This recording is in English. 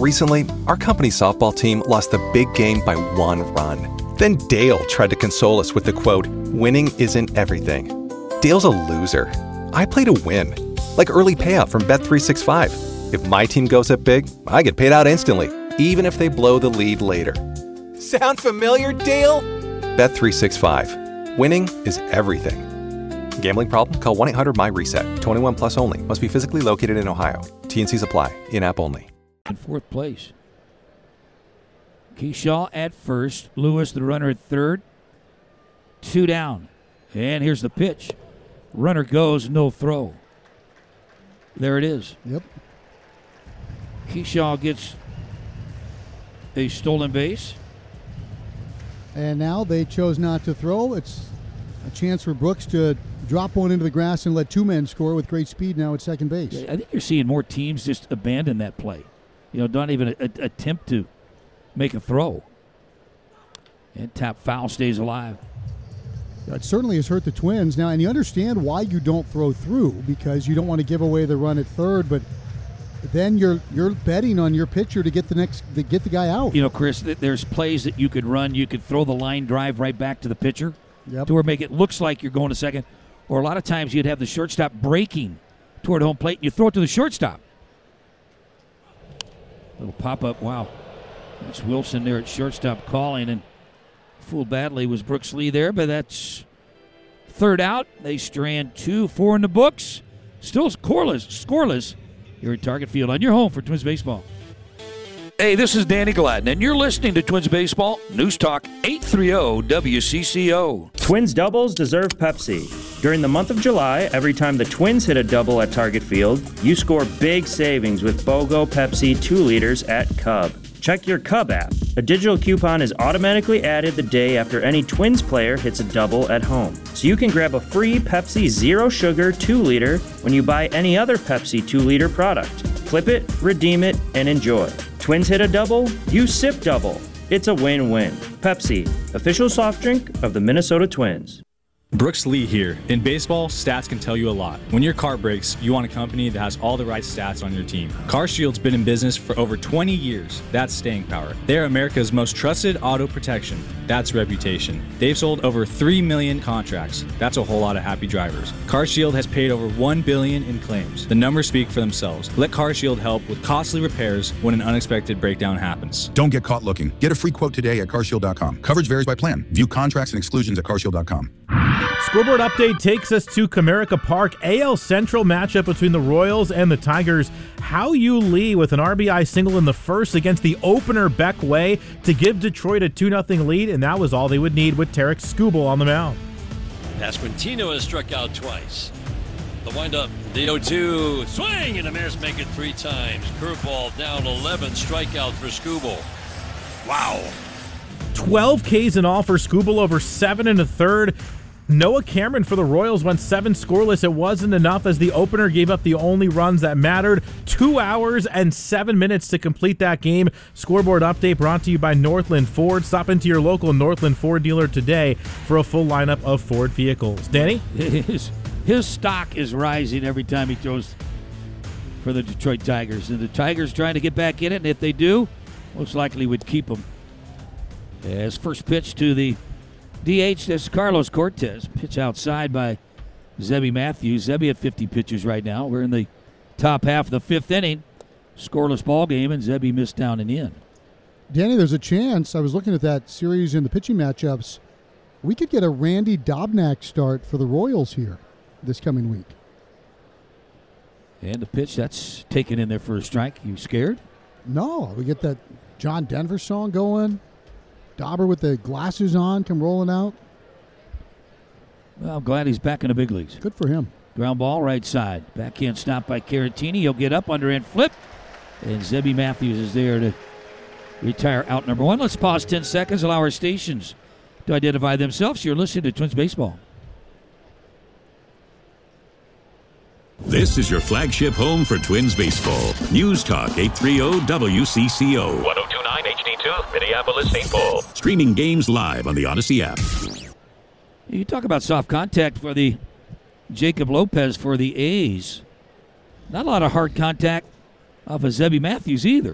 Recently, our company softball team lost the big game by 1 run. Then Dale tried to console us with the quote, "Winning isn't everything." Dale's a loser. I play to win. Like early payout from Bet365. If my team goes up big, I get paid out instantly, even if they blow the lead later. Sound familiar, Dale? Bet365. Winning is everything. Gambling problem? Call 1-800-MY-RESET. 21 plus only. Must be physically located in Ohio. T&Cs apply. In-app only. In fourth place. Keyshaw at first. Lewis, the runner, at third. 2 down. And here's the pitch. Runner goes, no throw. There it is. Yep. Keyshaw gets a stolen base. And now they chose not to throw. It's a chance for Brooks to drop one into the grass and let 2 men score with great speed now at second base. I think you're seeing more teams just abandon that play. Don't even attempt to make a throw. And tap foul stays alive. It certainly has hurt the Twins now, and you understand why you don't throw through, because you don't want to give away the run at third, but then you're betting on your pitcher to get the guy out. Chris, there's plays that you could run. You could throw the line drive right back to the pitcher to where make it looks like you're going to second. Or a lot of times you'd have the shortstop breaking toward home plate, and you throw it to the shortstop. Little pop-up, wow. That's Wilson there at shortstop calling, and fooled badly was Brooks Lee there, but that's third out. They strand 2, 4 in the books. Still scoreless here at Target Field on your home for Twins Baseball. Hey, this is Danny Gladden, and you're listening to Twins Baseball, News Talk 830 WCCO. Twins doubles deserve Pepsi. During the month of July, every time the Twins hit a double at Target Field, you score big savings with BOGO Pepsi 2 liters at Cub. Check your Cub app. A digital coupon is automatically added the day after any Twins player hits a double at home. So you can grab a free Pepsi Zero Sugar 2 liter when you buy any other Pepsi 2 liter product. Clip it, redeem it, and enjoy. Twins hit a double, you sip double. It's a win-win. Pepsi, official soft drink of the Minnesota Twins. Brooks Lee here. In baseball, stats can tell you a lot. When your car breaks, you want a company that has all the right stats on your team. CarShield's been in business for over 20 years. That's staying power. They're America's most trusted auto protection. That's reputation. They've sold over 3 million contracts. That's a whole lot of happy drivers. CarShield has paid over $1 billion in claims. The numbers speak for themselves. Let CarShield help with costly repairs when an unexpected breakdown happens. Don't get caught looking. Get a free quote today at carshield.com. Coverage varies by plan. View contracts and exclusions at carshield.com. Scoreboard update takes us to Comerica Park. AL Central matchup between the Royals and the Tigers. Hao-Yu Lee with an RBI single in the first against the opener Beck Way to give Detroit a 2-0 lead, and that was all they would need with Tarek Skubal on the mound. Pasquantino has struck out twice. The windup, the 0-2, swing, and the Mariners make it 3 times. Curveball down 11, strikeout for Skubal. Wow. 12 Ks in all for Skubal over 7 1/3. Noah Cameron for the Royals went 7 scoreless. It wasn't enough as the opener gave up the only runs that mattered. 2 hours and 7 minutes to complete that game. Scoreboard update brought to you by Northland Ford. Stop into your local Northland Ford dealer today for a full lineup of Ford vehicles. Danny? His stock is rising every time he throws for the Detroit Tigers. And the Tigers trying to get back in it, and if they do, most likely would keep him. As first pitch to the DH, that's Carlos Cortez. Pitch outside by Zebby Matthews. Zebby at 50 pitches right now. We're in the top half of the 5th inning. Scoreless ball game, and Zebby missed down and in. Danny, there's a chance. I was looking at that series in the pitching matchups. We could get a Randy Dobnak start for the Royals here this coming week. And the pitch, that's taken in there for a strike. You scared? No. We get that John Denver song going. Dauber with the glasses on, come rolling out. Well, I'm glad he's back in the big leagues. Good for him. Ground ball right side. Backhand stop by Caratini. He'll get up, underhand flip. And Zebby Matthews is there to retire out number 1. Let's pause 10 seconds. Allow our stations to identify themselves. You're listening to Twins Baseball. This is your flagship home for Twins Baseball. News Talk 830 WCCO. 1029 HD2, Minneapolis, St. Paul. Streaming games live on the Odyssey app. You talk about soft contact for the Jacob Lopez for the A's. Not a lot of hard contact off of Zebby Matthews either.